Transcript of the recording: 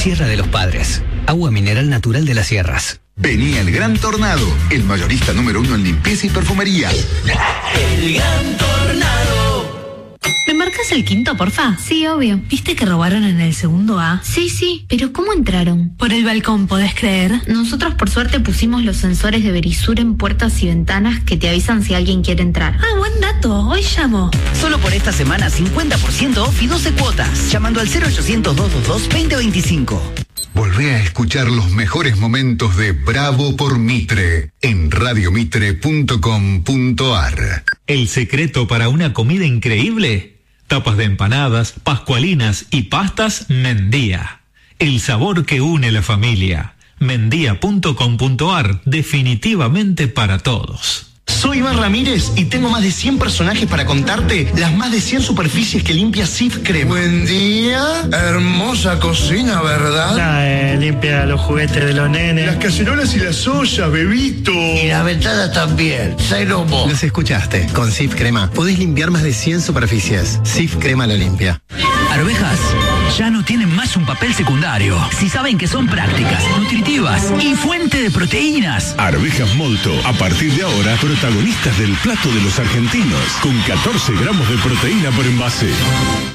Sierra de los Padres. Agua mineral natural de las sierras. Venía el Gran Tornado, el mayorista número 1 en limpieza y perfumería. El Gran Tornado. ¿Me marcas el quinto, porfa? Sí, obvio. ¿Viste que robaron en el segundo A? Sí, pero ¿cómo entraron? Por el balcón, ¿podés creer? Nosotros por suerte pusimos los sensores de Verisur en puertas y ventanas que te avisan si alguien quiere entrar. Ah, buen dato. Hoy llamo. Solo por esta semana 50% off y 12 cuotas. Llamando al 0800-222-2025. Volvé a escuchar los mejores momentos de Bravo por Mitre en radiomitre.com.ar. El secreto para una comida increíble: tapas de empanadas, pascualinas y pastas Mendía. El sabor que une la familia. Mendía.com.ar, definitivamente para todos. Soy Iván Ramírez y tengo más de 100 personajes para contarte las más de 100 superficies que limpia Cif Crema. Buen día, hermosa cocina, ¿verdad? Limpia los juguetes de los nenes. Las cacerolas y las ollas, bebito. Y las ventanas también, Ceromo. Los escuchaste, con Cif Crema podés limpiar más de 100 superficies. Cif Crema lo limpia. Arvejas ya no tienen más un papel secundario si saben que son prácticas, nutritivas y fuente de proteínas. Arvejas Molto, a partir de ahora, protagonistas del plato de los argentinos, con 14 gramos de proteína por envase.